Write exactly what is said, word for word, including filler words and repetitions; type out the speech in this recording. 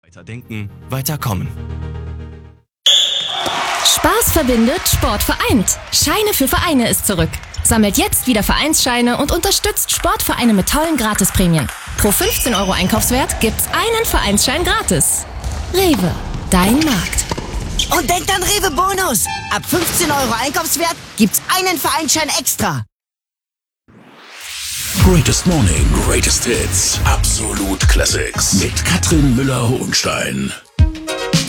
Weiterdenken, weiterkommen. Spaß verbindet, Sport vereint. Scheine für Vereine ist zurück. Sammelt jetzt wieder Vereinsscheine und unterstützt Sportvereine mit tollen Gratisprämien. Pro fünfzehn Euro Einkaufswert gibt's einen Vereinsschein gratis. Rewe, dein Markt. Und denkt an Rewe Bonus. Ab fünfzehn Euro Einkaufswert gibt's einen Vereinsschein extra. Greatest Morning, Greatest Hits. Absolut Classics. Mit Katrin Müller-Hohenstein.